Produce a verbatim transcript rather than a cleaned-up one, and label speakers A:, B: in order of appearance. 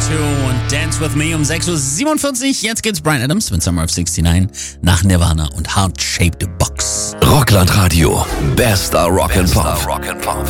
A: zwei und Dance With Me um sechs Uhr siebenundvierzig. Jetzt geht's Bryan Adams mit Summer of neunundsechzig nach Nirvana und Heart Shaped Box.
B: Rockland Radio, bester Rock and Pop.